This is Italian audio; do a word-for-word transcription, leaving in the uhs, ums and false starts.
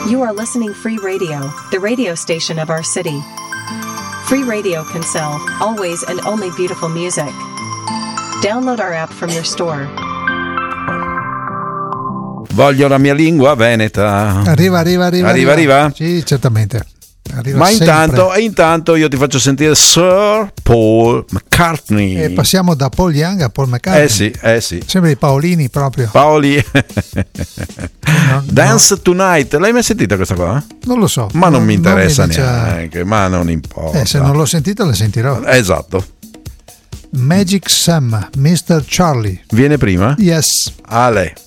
You are listening Free Radio, the radio station of our city. Free Radio Kinsale, always and only beautiful music. Download our app from your store. Voglio la mia lingua veneta. Arriva, arriva, arriva. Arriva, arriva? Sì, certamente. Arriva Ma sempre. intanto, intanto io ti faccio sentire Sir Paul McCartney. E passiamo da Paul Young a Paul McCartney. Eh sì, eh sì. Sembra i Paolini proprio. Paoli. No, Dance no. Tonight, l'hai mai sentita questa qua? Non lo so. Ma non, mi interessa mi dice... neanche, ma non importa. Eh, se non l'ho sentita la sentirò. Esatto. Magic Sam, mister Charlie. Viene prima? Yes. Ale.